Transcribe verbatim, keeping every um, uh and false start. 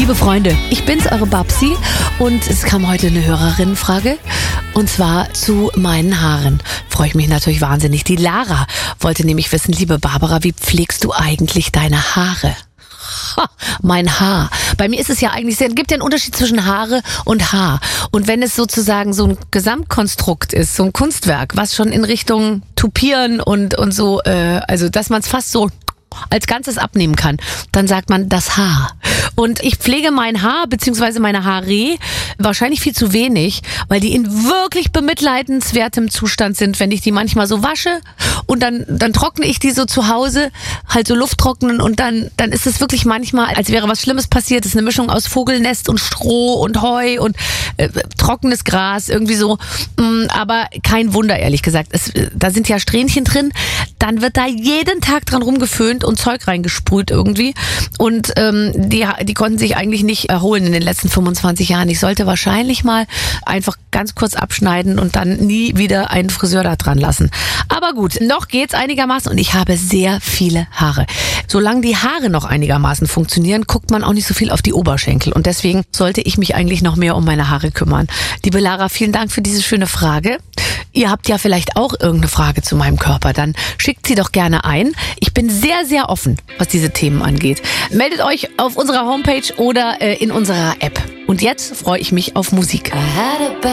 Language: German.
Liebe Freunde, ich bin's, eure Babsi, und es kam heute eine Hörerinnenfrage, und zwar zu meinen Haaren. Freue ich mich natürlich wahnsinnig. Die Lara wollte nämlich wissen, liebe Barbara, wie pflegst du eigentlich deine Haare? Ha, mein Haar. Bei mir ist es ja eigentlich, es gibt ja einen Unterschied zwischen Haare und Haar. Und wenn es sozusagen so ein Gesamtkonstrukt ist, so ein Kunstwerk, was schon in Richtung Tupieren und, und so, äh, also dass man es fast so als Ganzes abnehmen kann, dann sagt man das Haar. Und ich pflege mein Haar bzw. meine Haare wahrscheinlich viel zu wenig, weil die in wirklich bemitleidenswertem Zustand sind, wenn ich die manchmal so wasche und dann dann trockne ich die so zu Hause, halt so Luft trocknen, und dann dann ist es wirklich manchmal, als wäre was Schlimmes passiert. Das ist eine Mischung aus Vogelnest und Stroh und Heu und äh, trockenes Gras, irgendwie so. Aber kein Wunder, ehrlich gesagt. Es, da sind ja Strähnchen drin. Dann wird da jeden Tag dran rumgeföhnt und Zeug reingesprüht irgendwie. Und ähm, die, die konnten sich eigentlich nicht erholen in den letzten fünfundzwanzig Jahren. Ich sollte wahrscheinlich mal einfach ganz kurz abschneiden und dann nie wieder einen Friseur da dran lassen. Aber gut, noch geht's einigermaßen, und ich habe sehr viele Haare. Solange die Haare noch einigermaßen funktionieren, guckt man auch nicht so viel auf die Oberschenkel. Und deswegen sollte ich mich eigentlich noch mehr um meine Haare kümmern. Liebe Lara, vielen Dank für diese schöne Frage. Ihr habt ja vielleicht auch irgendeine Frage zu meinem Körper, dann schickt sie doch gerne ein. Ich bin sehr, sehr offen, was diese Themen angeht. Meldet euch auf unserer Homepage oder äh, in unserer App. Und jetzt freue ich mich auf Musik.